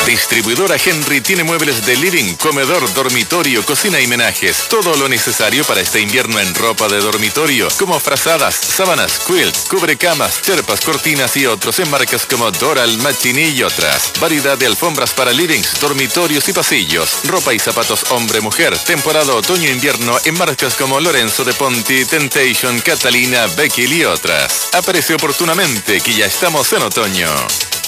Distribuidora Henry tiene muebles de living, comedor, dormitorio, cocina y menajes. Todo lo necesario para este invierno en ropa de dormitorio, como frazadas, sábanas, quilts, cubrecamas, cherpas, cortinas y otros en marcas como Doral, Machini y otras. Variedad de alfombras para livings, dormitorios y pasillos. Ropa y zapatos hombre-mujer. Temporada otoño-invierno en marcas como Lorenzo de Ponti, Temptation, Catalina, Beckel y otras. Aparece oportunamente que ya estamos en otoño.